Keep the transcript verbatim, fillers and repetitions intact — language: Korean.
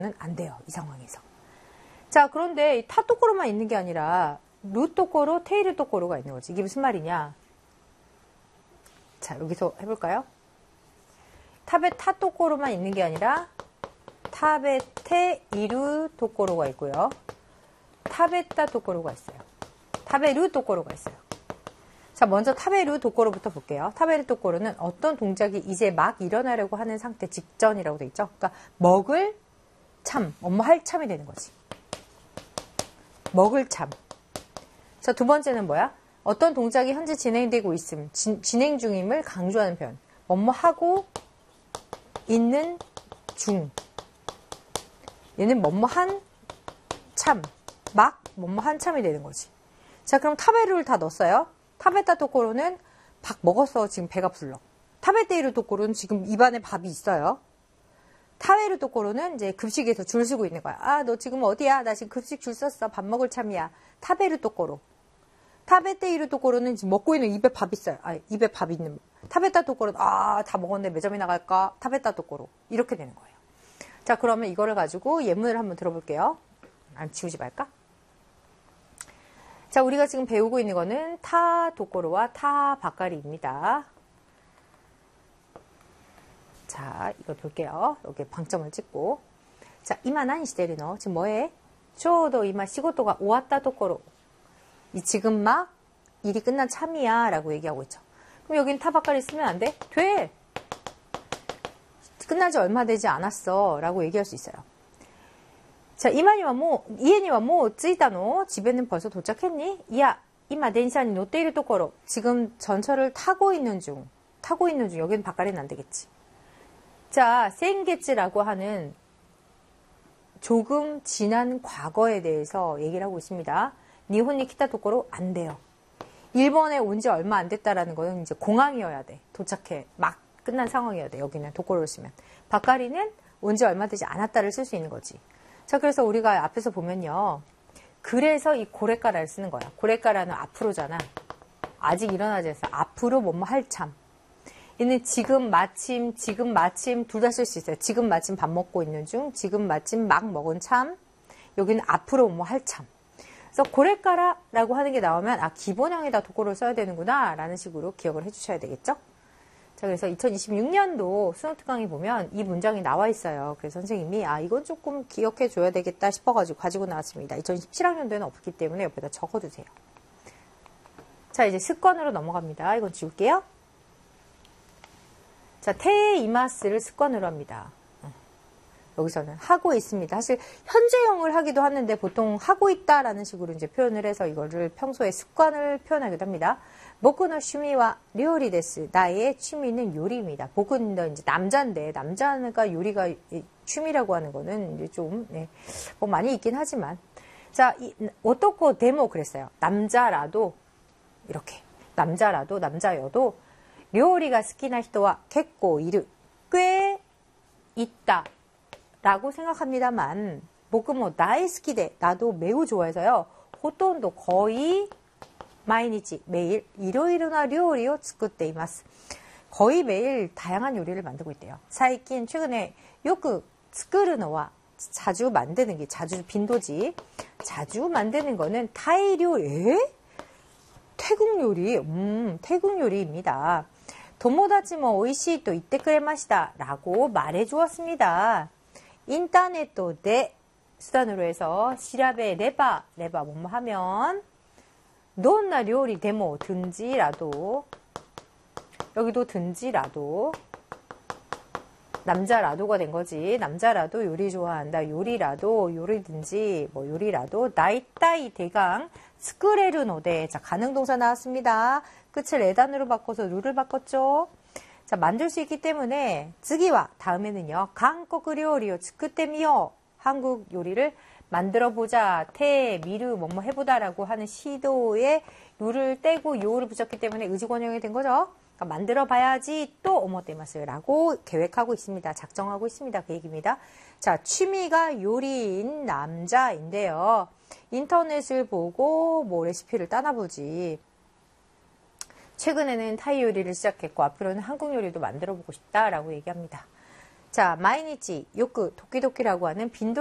안 돼요. 이 상황에서. 자, 그런데 이 타토코로만 있는 게 아니라 루토코로, 테이르토코로가 있는 거지. 이게 무슨 말이냐? 자, 여기서 해볼까요? 타베 타토코로만 있는 게 아니라 타베 테 이루 토코로가 있고요. 타베타 토코로가 있어요. 타베루 토코로가 있어요. 자, 먼저 타베루 토코로부터 볼게요. 타베루 토코로는 어떤 동작이 이제 막 일어나려고 하는 상태 직전이라고 돼 있죠. 그러니까 먹을 참, 업무 할 참이 되는 거지. 먹을 참. 자, 두 번째는 뭐야? 어떤 동작이 현재 진행되고 있음, 지, 진행 중임을 강조하는 표현. 업무 하고 있는 중. 얘는 뭐뭐 한 참, 막 뭐뭐 한 참이 되는 거지. 자, 그럼 타베루를 다 넣었어요. 타베타 토코로는 밥 먹었어. 지금 배가 불러. 타베테이루 토코로는 지금 입안에 밥이 있어요. 타베루 토코로는 이제 급식에서 줄 서고 있는 거야. 아, 너 지금 어디야? 나 지금 급식 줄 섰어. 밥 먹을 참이야. 타베루 토코로. 타베테이루 토코로는 지금 먹고 있는 입에 밥 있어요. 아, 입에 밥 있는. 타베타 토코로는 아, 다 먹었는데 매점이나 갈까? 타베타 토코로. 이렇게 되는 거예요. 자, 그러면 이거를 가지고 예문을 한번 들어볼게요. 안 지우지 말까? 자, 우리가 지금 배우고 있는 거는 타 도코로와 타 바까리입니다. 자, 이거 볼게요. 여기 방점을 찍고. 자, 이마 나니 시테르노? 지금 뭐해? 쪼도 이마 시고토가 오왔다 도코로. 이 지금 막 일이 끝난 참이야 라고 얘기하고 있죠. 그럼 여긴 타 바까리 쓰면 안 돼? 돼! 끝나지 얼마 되지 않았어 라고 얘기할 수 있어요. 자, 이마니와 뭐, 이에니와 뭐, 쯔이다노? 집에는 벌써 도착했니? 이야, 이마 덴샤니 노테이루 토코로. 지금 전철을 타고 있는 중. 타고 있는 중. 여기는 바까리는 안 되겠지. 자, 생게츠라고 하는 조금 지난 과거에 대해서 얘기를 하고 있습니다. 니혼니 키타 토코로 안 돼요. 일본에 온 지 얼마 안 됐다라는 거는 이제 공항이어야 돼. 도착해. 막 끝난 상황이어야 돼. 여기는 도코로를 쓰면. 바까리는 온 지 얼마 되지 않았다를 쓸 수 있는 거지. 자, 그래서 우리가 앞에서 보면요. 그래서 이 고레카라를 쓰는 거야. 고레카라는 앞으로잖아. 아직 일어나지 않았어. 앞으로 뭐뭐 할 참. 얘는 지금 마침, 지금 마침 둘 다 쓸 수 있어요. 지금 마침 밥 먹고 있는 중, 지금 마침 막 먹은 참. 여기는 앞으로 뭐 할 참. 그래서 고레카라라고 하는 게 나오면 아, 기본형에다 도코로를 써야 되는구나 라는 식으로 기억을 해주셔야 되겠죠. 자, 그래서 이천이십육 년도 수능 특강에 보면 이 문장이 나와 있어요. 그래서 선생님이 아, 이건 조금 기억해 줘야 되겠다 싶어가지고 가지고 나왔습니다. 이천십칠 학년도에는 없기 때문에 옆에다 적어두세요. 자, 이제 습관으로 넘어갑니다. 이건 지울게요. 자, 테에 이마스를 습관으로 합니다. 여기서는 하고 있습니다. 사실 현재형을 하기도 하는데 보통 하고 있다라는 식으로 이제 표현을 해서 이거를 평소에 습관을 표현하기도 합니다. 보쿠노 취미와 료리 데스. 나의 취미는 요리입니다. 보쿠는 이제 남자인데 남자가 요리가 취미라고 하는 거는 이제 좀 네, 뭐 많이 있긴 하지만 자, 이, 오토코 데모 그랬어요. 남자라도 이렇게 남자라도 남자여도 료리가 스키나 히토와 객고 이르 꽤 있다. 라고 생각합니다만,僕も大好きで 나도 매우 좋아해서요. 호돈도 거의毎日 매일 이로이로나 요리를 作っています. 거의 매일 다양한 요리를 만들고 있대요. 최근 최근에 요크 作るのは 자주 만드는 게 자주 빈도지. 자주 만드는 거는 타이료 에? 태국 요리. 음, 태국 요리입니다. 도모다치모 오이시 또 이때 그래마시다 라고 말해 주었습니다. 인터넷에 수단으로 해서 시라베 레바 레바 뭐뭐 하면 돈나 요리 데모 든지라도 여기도 든지라도 남자라도가 된 거지. 남자라도 요리 좋아한다. 요리라도 요리든지 뭐 요리라도 나이따이 대강 스크레르노데. 자, 가능동사 나왔습니다. 끝을 레단으로 바꿔서 룰을 바꿨죠. 자, 만들 수 있기 때문에 즈기와 다음에는요. 한국 요리요 츠쿠테미요. 한국 요리를 만들어 보자. 테 미르 뭐뭐 해보다라고 하는 시도에 룰을 떼고 요를 붙였기 때문에 의지권형이 된 거죠. 그러니까 만들어 봐야지 또 오모테마스라고 계획하고 있습니다. 작정하고 있습니다. 그 얘기입니다. 자, 취미가 요리인 남자인데요. 인터넷을 보고 뭐 레시피를 따나보지. 최근에는 타이 요리를 시작했고 앞으로는 한국 요리도 만들어 보고 싶다라고 얘기합니다. 자, 마이니치, 요크, 도끼도끼라고 하는 빈도